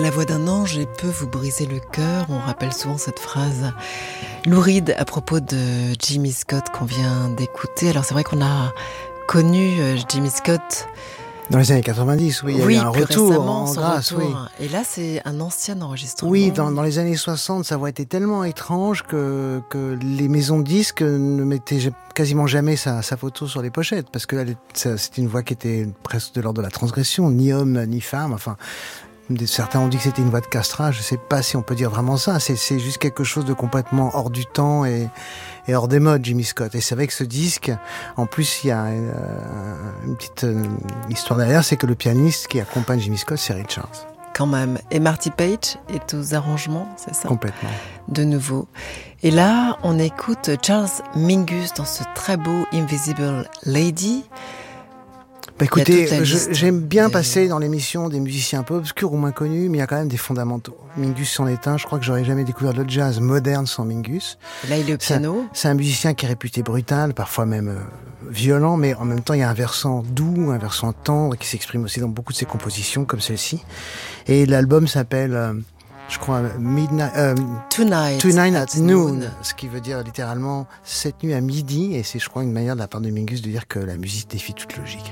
la voix d'un ange et peut vous briser le cœur. On rappelle souvent cette phrase louride à propos de Jimmy Scott qu'on vient d'écouter. Alors c'est vrai qu'on a connu Jimmy Scott dans les années 90, oui, il y a eu un retour en grâce. Oui. Et là, c'est un ancien enregistrement. Oui, dans les années 60, sa voix était tellement étrange que les maisons de disques ne mettaient quasiment jamais sa photo sur les pochettes, parce que c'était une voix qui était presque de l'ordre de la transgression, ni homme ni femme, enfin... Certains ont dit que c'était une voix de castrage. Je sais pas si on peut dire vraiment ça. C'est juste quelque chose de complètement hors du temps et hors des modes, Jimmy Scott. Et c'est vrai que ce disque, en plus, il y a une petite histoire derrière, c'est que le pianiste qui accompagne Jimmy Scott, c'est Ray Charles. Quand même. Et Marty Page est aux arrangements, c'est ça ? Complètement. De nouveau. Et là, on écoute Charles Mingus dans ce très beau Invisible Lady. Bah écoutez, j'aime bien passer dans l'émission des musiciens un peu obscurs ou moins connus, mais il y a quand même des fondamentaux. Mingus en est un, je crois que j'aurais jamais découvert le jazz moderne sans Mingus. Et là, il est au piano. C'est un musicien qui est réputé brutal, parfois même violent, mais en même temps, il y a un versant doux, un versant tendre, qui s'exprime aussi dans beaucoup de ses compositions, comme celle-ci. Et l'album s'appelle... je crois, Tonight at Noon, ce qui veut dire littéralement cette nuit à midi, et c'est, je crois, une manière de la part de Mingus de dire que la musique défie toute logique.